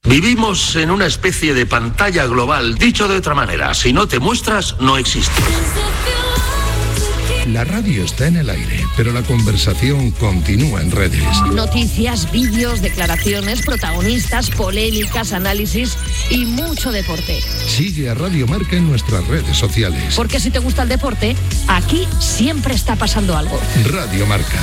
Vivimos en una especie de pantalla global. Dicho de otra manera, si no te muestras, no existes. La radio está en el aire, pero la conversación continúa en redes. Noticias, vídeos, declaraciones, protagonistas, polémicas, análisis y mucho deporte. Sigue a Radio Marca en nuestras redes sociales. Porque si te gusta el deporte, aquí siempre está pasando algo. Radio Marca.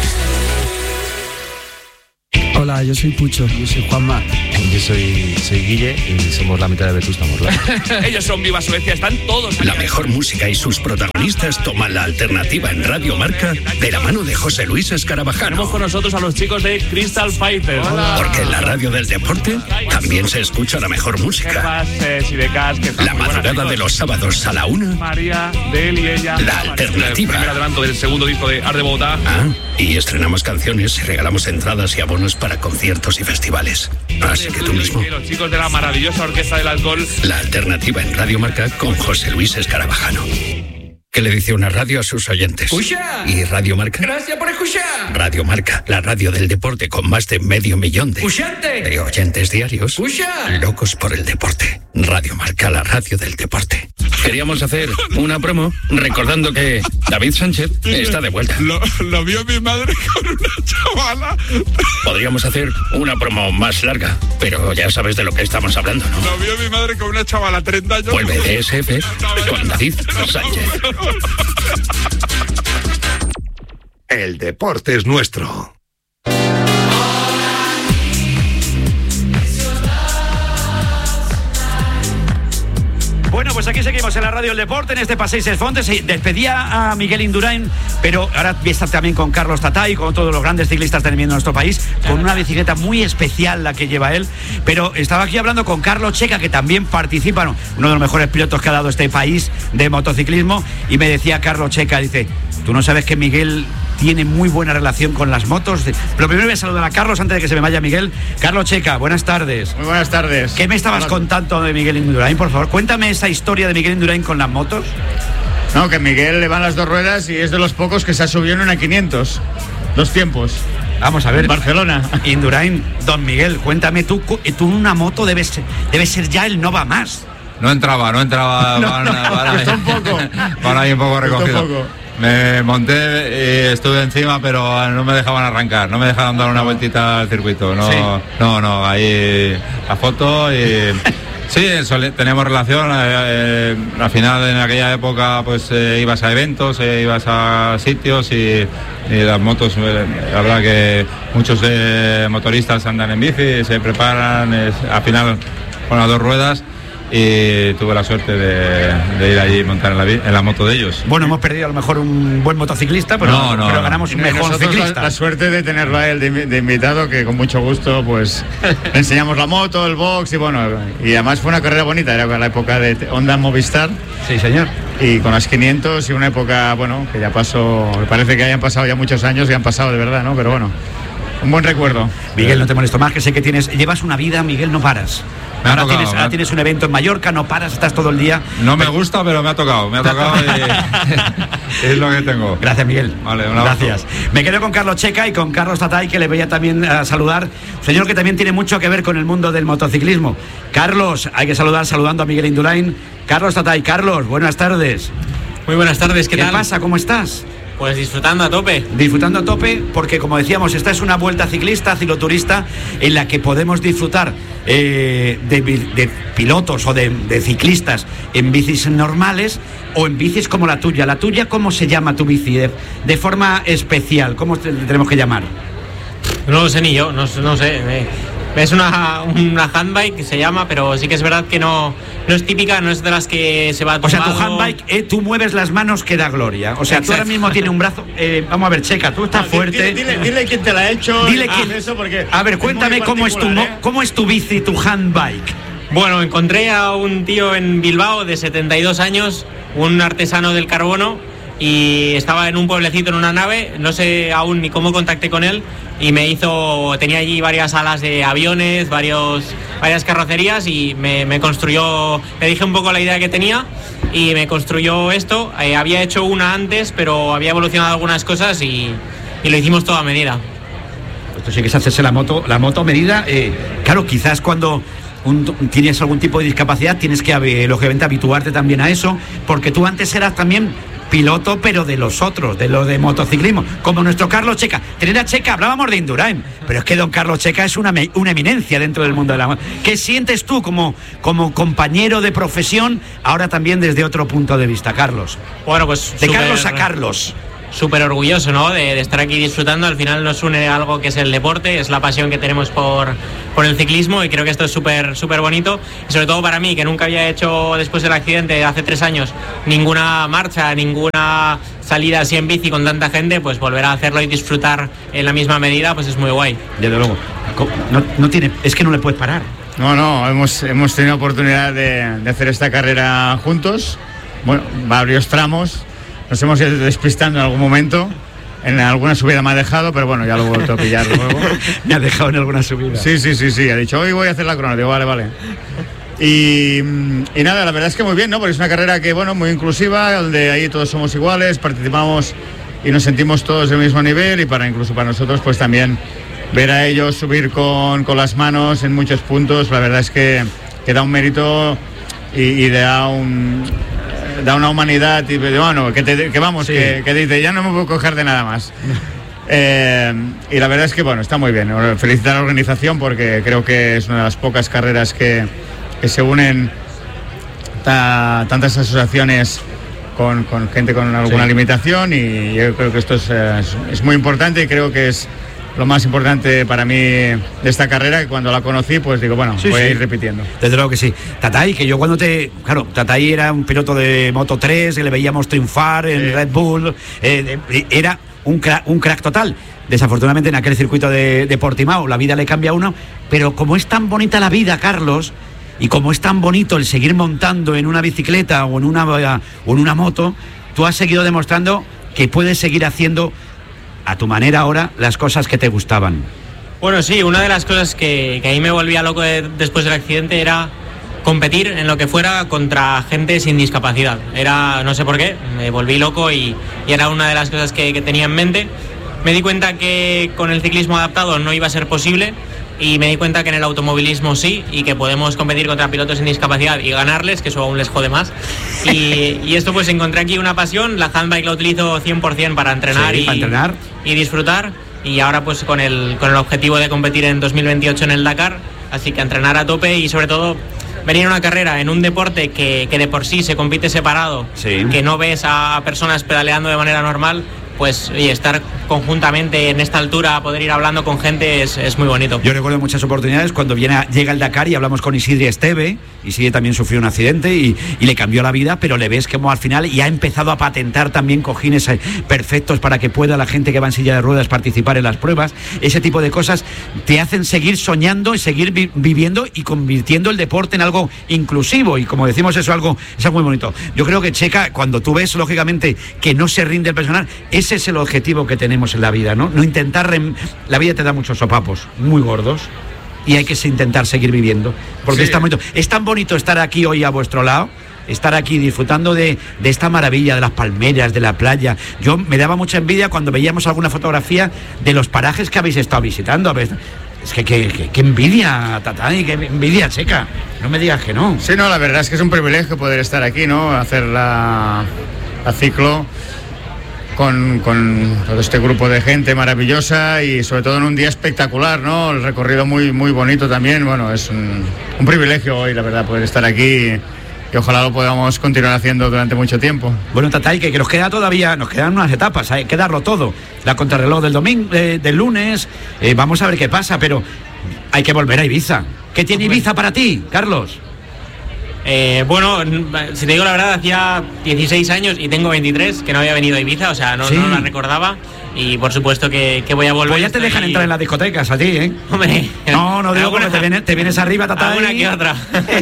Hola, yo soy Pucho. Yo soy Juanma. Yo soy Guille y somos la mitad de Vetusta Morla. Ellos son Viva Suecia, están todos aquí. La mejor música y sus protagonistas toman la alternativa en Radio Marca de la mano de José Luis Escarabajano. Tenemos con nosotros a los chicos de Crystal Fighters. Hola. Porque en la radio del deporte también se escucha la mejor música. La madrugada de los sábados a la 1. María, de él y ella. La alternativa. El primer adelanto del segundo disco de Art de Bogotá. Y estrenamos canciones y regalamos entradas y abonos para conciertos y festivales. Así que tú mismo. Los chicos de la maravillosa Orquesta del Alcohol. La alternativa en Radio Marca con José Luis Escarabajano. ¿Qué le dice una radio a sus oyentes? ¡Escucha! ¿Y Radio Marca? ¡Gracias por escuchar! Radio Marca, la radio del deporte con más de 500.000 de oyentes diarios. ¡Escucha! Locos por el deporte. Radio Marca, la radio del deporte. Queríamos hacer una promo recordando que David Sánchez está de vuelta. Lo vio mi madre con una chavala. Podríamos hacer una promo más larga, pero ya sabes de lo que estamos hablando, ¿no? Lo vio mi madre con una chavala, 30 años. Vuelve DSF con David Sánchez. El deporte es nuestro. Bueno, pues aquí seguimos en la radio del deporte, en este Passeig Els Fontes. Despedía a Miguel Indurain, pero ahora voy a estar también con Carlos Tatay, con todos los grandes ciclistas de nuestro país, con una bicicleta muy especial la que lleva él. Pero estaba aquí hablando con Carlos Checa, que también participa, uno de los mejores pilotos que ha dado este país de motociclismo, y me decía Carlos Checa, dice, tú no sabes que Miguel tiene muy buena relación con las motos. Pero primero voy a saludar a Carlos antes de que se me vaya Miguel. Carlos Checa, buenas tardes. Muy buenas tardes. ¿Qué me estabas contando de Miguel Indurain, por favor? Cuéntame esa historia de Miguel Indurain con las motos. No, que Miguel le van las dos ruedas y es de los pocos que se ha subido en una 500. Dos tiempos. Vamos a ver. En Barcelona. Indurain, don Miguel, cuéntame, tú en una moto debe ser ya el no va más. No entraba. Costó un poco. Para ahí un poco recogido. Me monté y estuve encima, pero no me dejaban arrancar, no me dejaban dar una vueltita al circuito. No, ahí la foto y... Sí, teníamos relación. Al final, en aquella época, pues ibas a eventos, ibas a sitios y las motos, la verdad que muchos motoristas andan en bici, se preparan, al final con las dos ruedas. Y tuve la suerte de ir allí y montar en la moto de ellos. Bueno, hemos perdido a lo mejor un buen motociclista, pero ganamos un mejor ciclista. La suerte de tenerlo a él de invitado, que con mucho gusto pues le enseñamos la moto, el box y además fue una carrera bonita, era la época de Honda Movistar. Sí, señor. Y con las 500 y una época, que ya pasó, me parece que hayan pasado ya muchos años y han pasado de verdad, ¿no? Pero bueno, un buen recuerdo. Miguel, no te molesto más, que sé que llevas una vida, Miguel, no paras. Ahora tienes un evento en Mallorca, no paras, estás todo el día. No me gusta, pero me ha tocado y es lo que tengo. Gracias, Miguel. Vale, un abrazo. Gracias. Me quedo con Carlos Checa y con Carlos Tatay, que le voy a también saludar. Señor que también tiene mucho que ver con el mundo del motociclismo. Carlos, hay que saludando a Miguel Indurain. Carlos Tatay, Carlos, buenas tardes. Muy buenas tardes, ¿qué tal? ¿Qué pasa? ¿Cómo estás? Pues disfrutando a tope. Disfrutando a tope, porque como decíamos, esta es una vuelta ciclista, cicloturista, en la que podemos disfrutar de pilotos o de ciclistas en bicis normales o en bicis como la tuya. ¿La tuya cómo se llama tu bici? De forma especial, ¿cómo tenemos que llamar? No lo sé ni yo, no sé. Es una handbike que se llama, pero sí que es verdad que no es típica, no es de las que se va tumbado. O sea, tu handbike, tú mueves las manos que da gloria. O sea, Exacto. Tú ahora mismo tienes un brazo. Vamos a ver, Checa, tú estás fuerte. Dile quién te la ha hecho. Dile quién. Eso porque a ver, cuéntame cómo es tu bici, tu handbike. Bueno, encontré a un tío en Bilbao de 72 años, un artesano del carbono, y estaba en un pueblecito en una nave, no sé aún ni cómo contacté con él, y tenía allí varias alas de aviones, varias carrocerías, y me construyó, le dije un poco la idea que tenía y me construyó esto. Había hecho una antes, pero había evolucionado algunas cosas y lo hicimos todo a medida. Esto sí que es hacerse la moto a medida. Claro, quizás cuando tienes algún tipo de discapacidad tienes que, lógicamente, habituarte también a eso, porque tú antes eras también piloto, pero de los otros, de los de motociclismo, como nuestro Carlos Checa. Tener a Checa, hablábamos de Indurain, pero es que don Carlos Checa es una eminencia dentro del mundo de la moto. ¿Qué sientes tú como compañero de profesión, ahora también desde otro punto de vista, Carlos? Bueno, pues de Carlos a Carlos. Súper orgulloso, ¿no? De estar aquí disfrutando. Al final nos une algo que es el deporte, es la pasión que tenemos por el ciclismo, y creo que esto es súper bonito, y sobre todo para mí, que nunca había hecho, después del accidente hace 3 años, ninguna marcha, ninguna salida así en bici con tanta gente, pues volver a hacerlo y disfrutar en la misma medida, pues es muy guay. Desde luego, es que no le puedes parar. No, hemos tenido oportunidad de hacer esta carrera juntos, bueno, varios tramos. Nos hemos ido despistando en algún momento. En alguna subida me ha dejado, pero bueno, ya lo he vuelto a pillar luego. Me ha dejado en alguna subida. Sí. Ha dicho, hoy voy a hacer la crono. Digo, vale. Y nada, la verdad es que muy bien, ¿no? Porque es una carrera que, bueno, muy inclusiva, donde ahí todos somos iguales, participamos y nos sentimos todos del mismo nivel, y incluso para nosotros, pues también ver a ellos subir con las manos en muchos puntos, la verdad es que da un mérito y da una humanidad, y bueno, que dice, ya no me puedo coger de nada más. Y la verdad es que, bueno, está muy bien. Felicitar a la organización, porque creo que es una de las pocas carreras que se unen tantas asociaciones con gente con alguna limitación, y yo creo que esto es muy importante, y creo que es lo más importante para mí de esta carrera, que cuando la conocí, pues digo, bueno, voy a ir repitiendo. Desde luego que sí. Tatay, que yo Tatay era un piloto de Moto 3, que le veíamos triunfar en Red Bull, era un crack total. Desafortunadamente en aquel circuito de Portimao la vida le cambia a uno, pero como es tan bonita la vida, Carlos, y como es tan bonito el seguir montando en una bicicleta o en una moto, tú has seguido demostrando que puedes seguir haciendo a tu manera ahora las cosas que te gustaban. Bueno, sí, una de las cosas que ahí me volvía loco después del accidente era competir en lo que fuera contra gente sin discapacidad. No sé por qué, me volví loco y era una de las cosas que tenía en mente. Me di cuenta que con el ciclismo adaptado no iba a ser posible, y me di cuenta que en el automovilismo sí, y que podemos competir contra pilotos sin discapacidad y ganarles, que eso aún les jode más. Y esto, pues encontré aquí una pasión. La handbike la utilizo 100% para entrenar, y disfrutar, y ahora pues con el objetivo de competir en 2028 en el Dakar, así que a entrenar a tope, y sobre todo venir a una carrera en un deporte que de por sí se compite separado, que no ves a personas pedaleando de manera normal, pues y estar conjuntamente en esta altura, poder ir hablando con gente, es muy bonito. Yo recuerdo muchas oportunidades cuando llega el Dakar y hablamos con Isidre Esteve. Isidre también sufrió un accidente y le cambió la vida, pero le ves como al final y ha empezado a patentar también cojines perfectos para que pueda la gente que va en silla de ruedas participar en las pruebas. Ese tipo de cosas te hacen seguir soñando y seguir viviendo y convirtiendo el deporte en algo inclusivo, y como decimos, es algo muy bonito. Yo creo que Checa, cuando tú ves lógicamente que no se rinde el personal, ese es el objetivo que tenemos en la vida, ¿no? No intentar la vida te da muchos sopapos muy gordos, y hay que intentar seguir viviendo, porque es tan bonito estar aquí hoy a vuestro lado, estar aquí disfrutando de esta maravilla, de las palmeras, de la playa. Yo me daba mucha envidia cuando veíamos alguna fotografía de los parajes que habéis estado visitando. A ver, es que envidia, Tatay, que envidia, Checa, no me digas que no. Sí, no, la verdad es que es un privilegio poder estar aquí, ¿no? Hacer la ciclo con todo este grupo de gente maravillosa, y sobre todo en un día espectacular, ¿no? El recorrido muy bonito también. Bueno, es un privilegio hoy, la verdad, poder estar aquí, y ojalá lo podamos continuar haciendo durante mucho tiempo. Bueno, Tatay, que nos quedan unas etapas, hay que darlo todo. La contrarreloj del domingo, del lunes, vamos a ver qué pasa, pero hay que volver a Ibiza. ¿Qué tiene Ibiza para ti, Carlos? Bueno, si te digo la verdad, hacía 16 años y tengo 23 que no había venido a Ibiza, o sea, no la recordaba, y por supuesto que voy a volver. Pues ya te dejan entrar en las discotecas a ti, ¿eh? Hombre, no digo porque te vienes arriba, Tatay. Alguna que otra.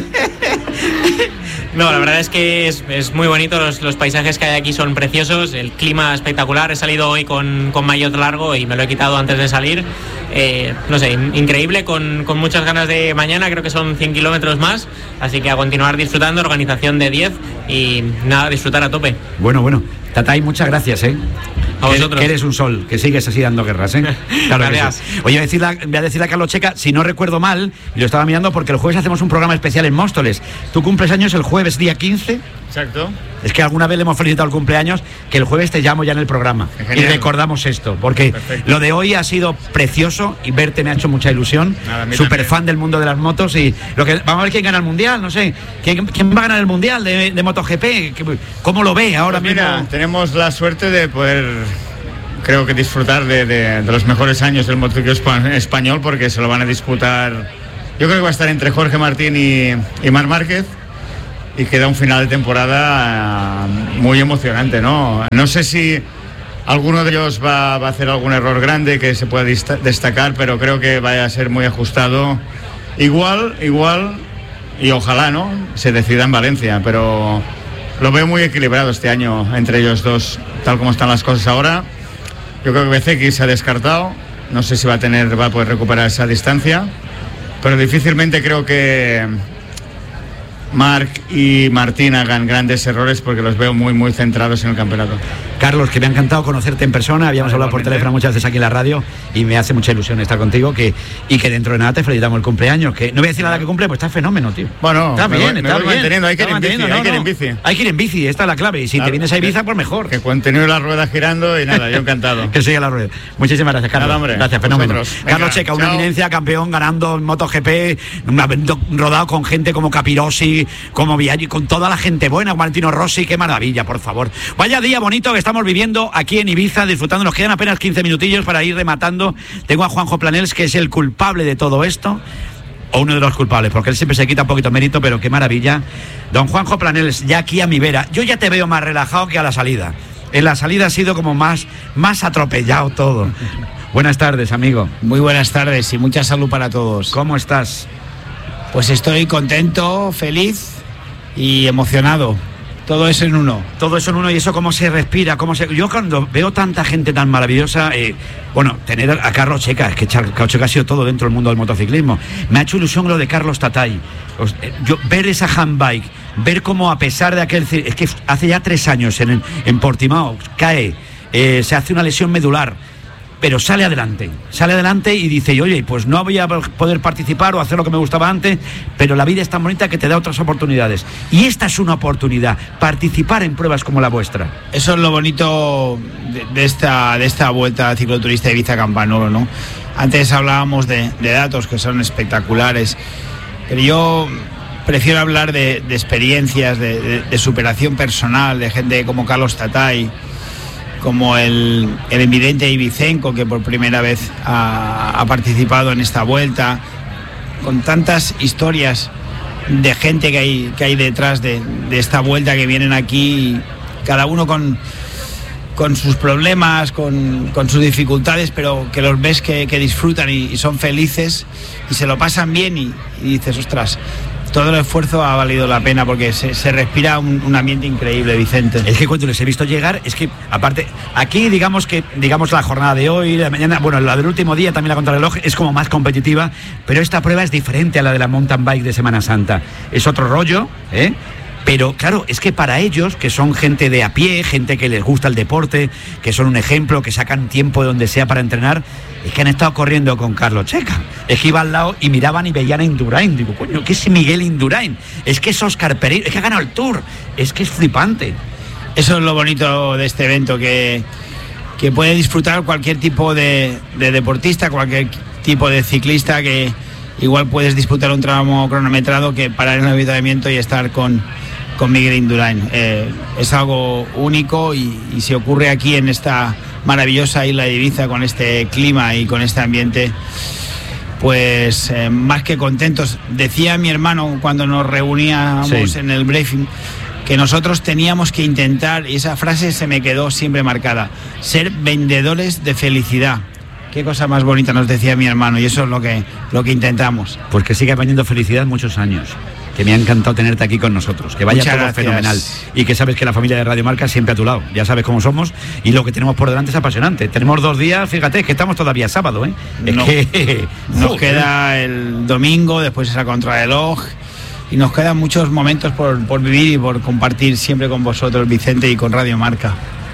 No, la verdad es que es muy bonito, los paisajes que hay aquí son preciosos, el clima espectacular. He salido hoy con maillot largo y me lo he quitado antes de salir. No sé, increíble, con muchas ganas de mañana, creo que son 100 kilómetros más, así que a continuar disfrutando, organización de 10 y nada, disfrutar a tope. Bueno, Tatay, muchas gracias, A vosotros. Que eres un sol, que sigues así dando guerras, Claro que sí. Oye, voy a decirle a Carlos Checa, si no recuerdo mal, y lo estaba mirando porque el jueves hacemos un programa especial en Móstoles. Tú cumples años el jueves día 15. Exacto. Es que alguna vez le hemos felicitado el cumpleaños, que el jueves te llamo ya en el programa. Genial. Y recordamos esto, porque lo de hoy ha sido precioso y verte me ha hecho mucha ilusión. Súper fan del mundo de las motos y vamos a ver quién gana el Mundial, no sé. ¿Quién va a ganar el Mundial de MotoGP? ¿Cómo lo ve ahora mismo? Mira, tenemos la suerte de poder, creo que disfrutar de los mejores años del motociclismo español, porque se lo van a disputar. Yo creo que va a estar entre Jorge Martín y Marc Márquez, y queda un final de temporada muy emocionante, ¿no? No sé si alguno de ellos va a hacer algún error grande que se pueda destacar, pero creo que vaya a ser muy ajustado. Igual, y ojalá, ¿no?, se decida en Valencia, pero lo veo muy equilibrado este año entre ellos dos, tal como están las cosas ahora. Yo creo que Bezzecchi se ha descartado, no sé si va a poder recuperar esa distancia, pero difícilmente creo que Marc y Martín hagan grandes errores, porque los veo muy, muy centrados en el campeonato. Carlos, que me ha encantado conocerte en persona, habíamos hablado por teléfono muchas veces aquí en la radio y me hace mucha ilusión estar contigo, y que dentro de nada te felicitamos el cumpleaños, que no voy a decir nada que cumple, pues está fenómeno, tío. Bueno, está bien. Manteniendo, hay que ir en bici. Hay que ir en bici, esta es la clave, y si te vienes a Ibiza, pues mejor. Que continúe la rueda girando y nada, yo encantado. Que siga la rueda. Muchísimas gracias, Carlos. Nada, hombre. Gracias, fenómeno. Carlos Checa, una chao. eminencia, campeón, ganando en MotoGP, rodado con gente como Capirossi, como Viaggi, con toda la gente buena, Valentino Rossi, qué maravilla, por favor. Vaya día bonito que estamos viviendo aquí en Ibiza, disfrutando. Nos quedan apenas 15 minutillos para ir rematando. Tengo a Juanjo Planels, que es el culpable de todo esto, o uno de los culpables, porque él siempre se quita un poquito mérito, pero qué maravilla. Don Juanjo Planels, ya aquí a mi vera. Yo ya te veo más relajado que a la salida. En la salida ha sido como más atropellado todo. Buenas tardes, amigo. Muy buenas tardes y mucha salud para todos. ¿Cómo estás? Pues estoy contento, feliz y emocionado. Todo eso en uno. Todo eso en uno, y eso cómo se respira, Yo cuando veo tanta gente tan maravillosa, tener a Carlos Checa, es que Carlos Checa ha sido todo dentro del mundo del motociclismo. Me ha hecho ilusión lo de Carlos Tatay. Ver esa handbike, ver cómo a pesar de aquel... Es que hace ya 3 años en Portimao, cae, se hace una lesión medular, pero sale adelante y dice, oye, pues no voy a poder participar o hacer lo que me gustaba antes, pero la vida es tan bonita que te da otras oportunidades. Y esta es una oportunidad, participar en pruebas como la vuestra. Eso es lo bonito de esta vuelta cicloturista Ibiza Campanolo, ¿no? Antes hablábamos de datos que son espectaculares, pero yo prefiero hablar de experiencias, de superación personal, de gente como Carlos Tatay, como el evidente Ibicenco, que por primera vez ha participado en esta vuelta, con tantas historias de gente que hay detrás de esta vuelta, que vienen aquí, cada uno con sus problemas, con sus dificultades, pero que los ves que disfrutan y son felices y se lo pasan bien, y dices, ostras, todo el esfuerzo ha valido la pena, porque se respira un ambiente increíble, Vicente. Es que cuando les he visto llegar, es que aparte, aquí digamos la jornada de hoy, la mañana, bueno, la del último día, también la contrarreloj, es como más competitiva, pero esta prueba es diferente a la de la mountain bike de Semana Santa. Es otro rollo, Pero claro, es que para ellos, que son gente de a pie, gente que les gusta el deporte, que son un ejemplo, que sacan tiempo de donde sea para entrenar, es que han estado corriendo con Carlos Checa. Es que iba al lado y miraban y veían a Indurain. Digo, coño, ¿qué es Miguel Indurain? Es que es Óscar Pereiro, es que ha ganado el Tour. Es que es flipante. Eso es lo bonito de este evento, que puede disfrutar cualquier tipo de deportista, cualquier tipo de ciclista, que igual puedes disputar un tramo cronometrado que parar en el avituallamiento y estar con Miguel Indurain. Es algo único y si ocurre aquí en esta maravillosa isla de Ibiza, con este clima y con este ambiente, pues más que contentos. Decía mi hermano cuando nos reuníamos en el briefing que nosotros teníamos que intentar, y esa frase se me quedó siempre marcada, ser vendedores de felicidad. Qué cosa más bonita, nos decía mi hermano, y eso es lo que intentamos. Pues que siga vendiendo felicidad muchos años. Que me ha encantado tenerte aquí con nosotros, que vaya Muchas todo gracias. fenomenal, y que sabes que la familia de Radio Marca siempre a tu lado, ya sabes cómo somos, y lo que tenemos por delante es apasionante. Tenemos 2 días, fíjate, que estamos todavía sábado, Nos queda el domingo, después esa contrarreloj, y nos quedan muchos momentos por vivir y por compartir siempre con vosotros, Vicente, y con Radio Marca.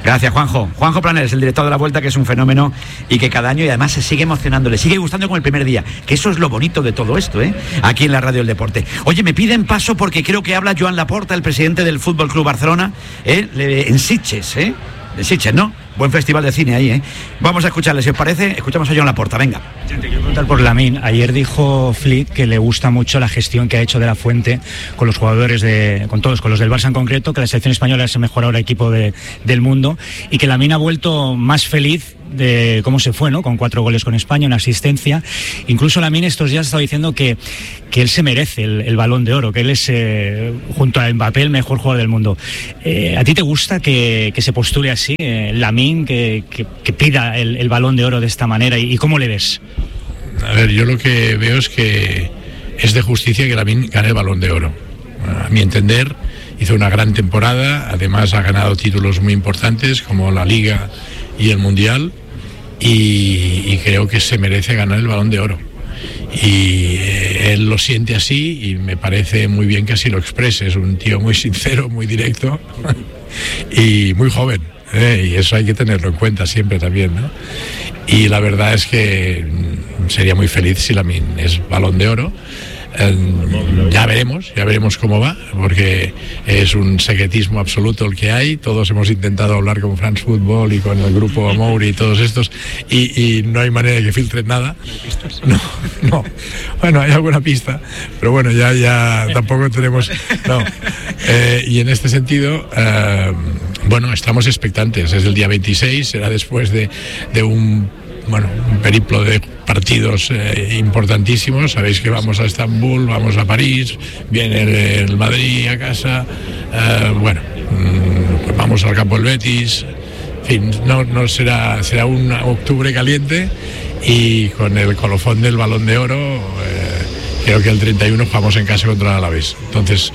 Gracias, Juanjo. Juanjo Planeres, el director de la Vuelta, que es un fenómeno y que cada año y además se sigue emocionando, le sigue gustando como el primer día, que eso es lo bonito de todo esto, aquí en la Radio del Deporte. Oye, me piden paso porque creo que habla Joan Laporta, el presidente del Fútbol Club Barcelona, en Sitges, de Sitges, ¿no? Buen festival de cine ahí, Vamos a escucharle, si os parece, escuchamos a Joan Laporta, venga. Te quiero preguntar por Lamine. Ayer dijo Flick que le gusta mucho la gestión que ha hecho de la Fuente con los jugadores, con los del Barça en concreto, que la selección española es el mejor ahora equipo del mundo, y que Lamine ha vuelto más feliz de cómo se fue, ¿no? Con 4 goles con España, una asistencia. Incluso Lamine estos días ha estado diciendo que él se merece el Balón de Oro, que él es, junto a Mbappé, el mejor jugador del mundo. ¿A ti te gusta que se postule así, Lamine, que pida el Balón de Oro de esta manera? ¿Y cómo le ves? A ver, yo lo que veo es que es de justicia que Lamine gane el Balón de Oro. A mi entender, hizo una gran temporada, además ha ganado títulos muy importantes como la Liga y el Mundial, y creo que se merece ganar el Balón de Oro. Y él lo siente así y me parece muy bien que así lo exprese. Es un tío muy sincero, muy directo y muy joven, y eso hay que tenerlo en cuenta siempre también, ¿no? Y la verdad es que sería muy feliz si Lamine es Balón de Oro. Ya veremos cómo va, porque es un secretismo absoluto el que hay. Todos hemos intentado hablar con France Football y con el grupo Mouri y todos estos, y no hay manera de que filtren nada. No. Bueno, hay alguna pista, pero bueno, ya tampoco tenemos. No. Y en este sentido, bueno, estamos expectantes. Es el día 26, será después de un periplo de partidos importantísimos. Sabéis que vamos a Estambul, vamos a París, viene el Madrid a casa, vamos al campo del Betis. En fin, no será un octubre caliente, y con el colofón del Balón de Oro, creo que el 31 jugamos en casa contra el Alavés. Entonces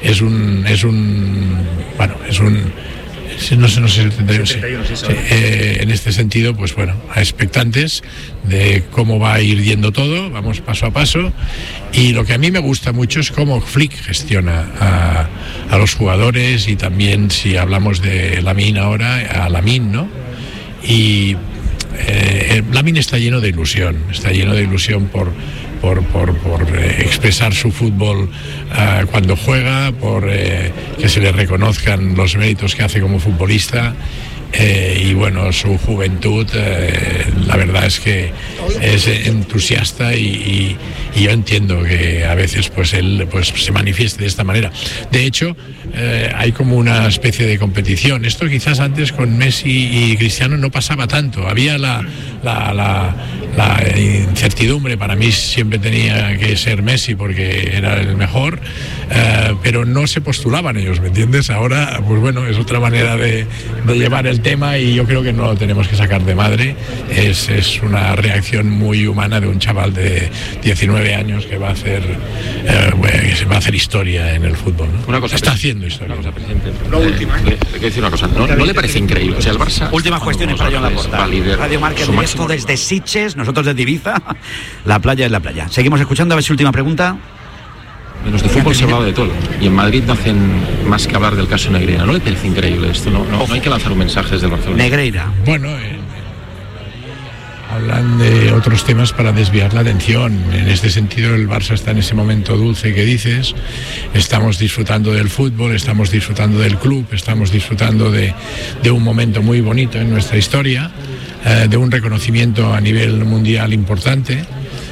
no sé, el 31, sí. En este sentido, pues bueno, a expectantes de cómo va a ir yendo todo, vamos paso a paso, y lo que a mí me gusta mucho es cómo Flick gestiona a los jugadores, y también, si hablamos de Lamine ahora, a Lamine, ¿no? Y Lamine está lleno de ilusión por expresar su fútbol cuando juega, por que se le reconozcan los méritos que hace como futbolista, y bueno, su juventud, la verdad es que es entusiasta, y yo entiendo que a veces pues él se manifieste de esta manera. De hecho, hay como una especie de competición. Esto quizás antes con Messi y Cristiano no pasaba tanto. Había la incertidumbre. Para mí siempre tenía que ser Messi porque era el mejor, pero no se postulaban ellos, ¿me entiendes? Ahora, pues bueno, es otra manera de llevar el tema, y yo creo que no lo tenemos que sacar de madre. Es una reacción muy humana de un chaval de 19 años que va a hacer historia en el fútbol, ¿no? Una cosa, está haciendo historia. Una cosa, presidente. Le quiero decir una cosa. ¿No le parece increíble? O sea, el Barça... Últimas cuestiones para Joan Laporta. Radio Marca en directo desde Sitges, nosotros desde Ibiza. La playa es la playa. Seguimos escuchando, a ver si última pregunta. Menos de fútbol se ha hablado de todo, y en Madrid no hacen más que hablar del caso Negreira. ¿No le parece increíble esto? No hay que lanzar un mensaje desde el Barcelona. Negreira. Bueno, hablan de otros temas para desviar la atención. En este sentido, el Barça está en ese momento dulce que dices. Estamos disfrutando del fútbol, estamos disfrutando del club, estamos disfrutando de un momento muy bonito en nuestra historia, de un reconocimiento a nivel mundial importante.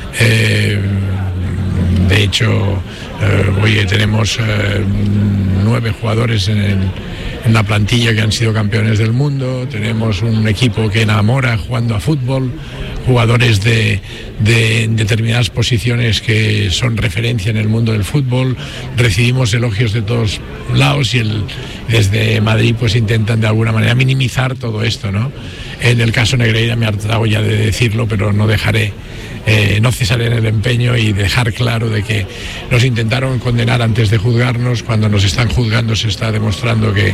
De hecho, hoy tenemos 9 jugadores en la plantilla que han sido campeones del mundo. Tenemos un equipo que enamora jugando a fútbol, jugadores de determinadas posiciones que son referencia en el mundo del fútbol. Recibimos elogios de todos lados, y desde Madrid pues intentan de alguna manera minimizar todo esto, ¿no? En el caso Negreira me he hartado ya de decirlo, pero no cesaré en el empeño y dejar claro de que nos intentaron condenar antes de juzgarnos. Cuando nos están juzgando se está demostrando que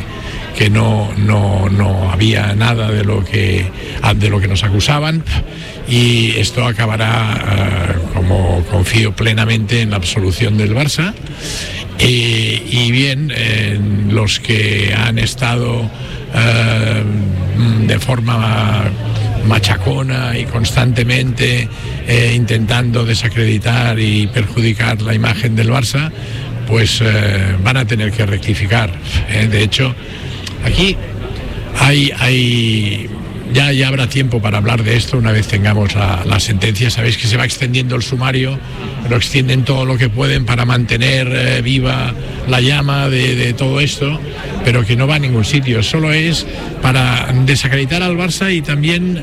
no había nada de lo que nos acusaban, y esto acabará, como confío plenamente, en la absolución del Barça. Y bien, los que han estado de forma machacona y constantemente intentando desacreditar y perjudicar la imagen del Barça, pues van a tener que rectificar. De hecho, aquí ya habrá tiempo para hablar de esto una vez tengamos la sentencia. Sabéis que se va extendiendo el sumario, lo extienden todo lo que pueden para mantener viva la llama de todo esto, pero que no va a ningún sitio. Solo es para desacreditar al Barça y también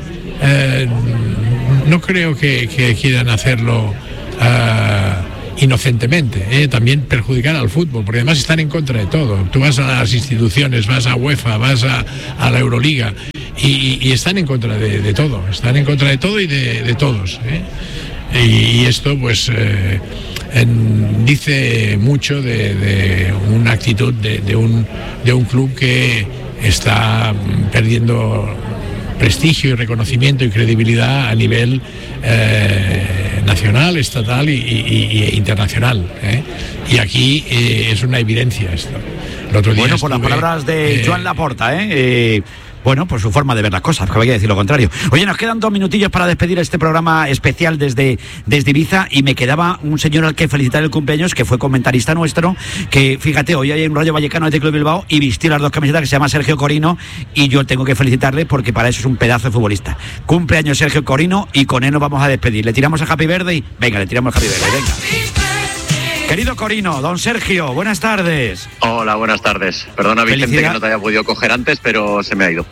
no creo que quieran hacerlo inocentemente, también perjudicar al fútbol, porque además están en contra de todo. Tú vas a las instituciones, vas a UEFA, vas a la Euroliga y están en contra de todo, están en contra de todo y de todos. Y esto pues dice mucho de una actitud de un club que está perdiendo prestigio y reconocimiento y credibilidad a nivel nacional, estatal e internacional. Y aquí es una evidencia esto. El otro día por las palabras de Joan Laporta, bueno, por su forma de ver las cosas, que había que decir lo contrario. Oye, nos quedan 2 minutillos para despedir este programa especial desde Ibiza, y me quedaba un señor al que felicitar el cumpleaños, que fue comentarista nuestro, que fíjate, hoy hay un Rayo Vallecano de Club Bilbao y vistió las 2 camisetas, que se llama Sergio Corino, y yo tengo que felicitarle porque para eso es un pedazo de futbolista. Cumpleaños Sergio Corino, y con él nos vamos a despedir. Le tiramos a Happy Birthday, venga, le tiramos a Happy Birthday, venga. Querido Corino, don Sergio, buenas tardes. Hola, buenas tardes. Perdona, Vicente, que no te haya podido coger antes, pero se me ha ido.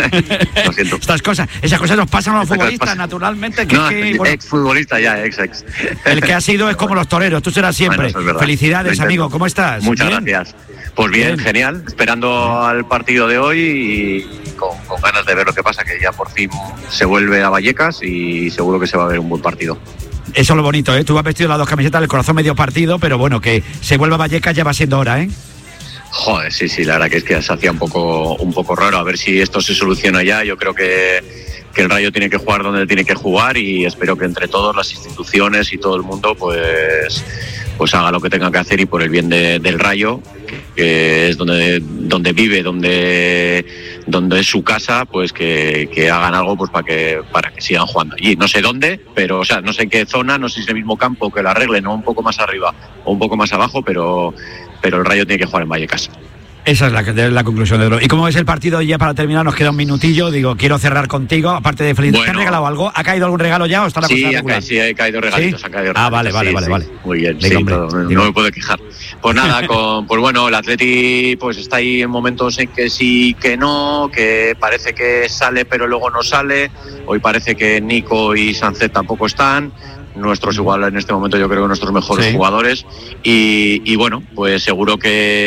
Lo siento. Esas cosas nos pasan a los futbolistas, naturalmente. Exfutbolista ya, ex. El que ha sido es como los toreros, tú serás siempre. Bueno, felicidades, amigo, ¿cómo estás? Muchas gracias. Pues bien, genial. Esperando al partido de hoy y con ganas de ver lo que pasa, que ya por fin se vuelve a Vallecas y seguro que se va a ver un buen partido. Eso es lo bonito, Tú has vestido las 2 camisetas del corazón medio partido, pero bueno, que se vuelva a Vallecas ya va siendo hora, Joder, sí, la verdad que es que se hacía un poco raro. A ver si esto se soluciona ya. Yo creo que el Rayo tiene que jugar donde tiene que jugar, y espero que entre todos, las instituciones y todo el mundo, pues haga lo que tenga que hacer, y por el bien del Rayo, que es donde vive, donde es su casa, pues que hagan algo pues para que sigan jugando allí. No sé dónde, pero o sea, no sé en qué zona, no sé si es el mismo campo, que lo arreglen, o un poco más arriba o un poco más abajo, pero el Rayo tiene que jugar en Vallecas. Esa es la conclusión de lo. ¿Y cómo es el partido? Ya para terminar, nos queda un minutillo. Digo, quiero cerrar contigo. Aparte de felicitar, ¿te han regalado algo? ¿Ha caído algún regalo ya o está la cosa regular? Sí, ha caído regalitos. ¿Sí? Han caído regalitos. Vale. Muy bien, Venga, hombre, no me puedo quejar. Pues nada, pues bueno, el Atleti pues está ahí en momentos en que sí, que no, que parece que sale pero luego no sale. Hoy parece que Nico y Sancet tampoco están. Nuestros igual en este momento yo creo que nuestros mejores jugadores. Y bueno, pues seguro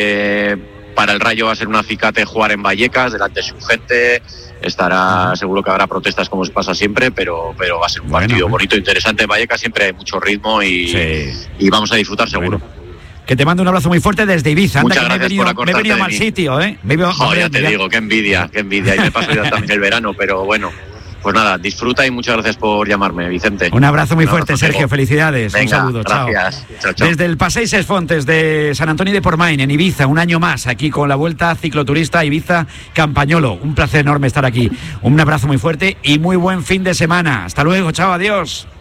que para el Rayo va a ser un acicate jugar en Vallecas, delante de su gente. Seguro que habrá protestas como pasa siempre, pero va a ser un partido bonito, interesante. En Vallecas siempre hay mucho ritmo y vamos a disfrutar seguro. Que te mando un abrazo muy fuerte desde Ibiza. Muchas gracias por acordarte. Me he venido a mal sitio, ya te digo, qué envidia. Y me paso ya también el verano, pero bueno. Pues nada, disfruta y muchas gracias por llamarme, Vicente. Un abrazo muy fuerte, Sergio. Felicidades. Venga, un saludo. Gracias. Chao. Desde el Passeig Ses Fontes de Sant Antoni de Portmany, en Ibiza, un año más, aquí con la Vuelta Cicloturista Ibiza-Campañolo. Un placer enorme estar aquí. Un abrazo muy fuerte y muy buen fin de semana. Hasta luego. Chao, adiós.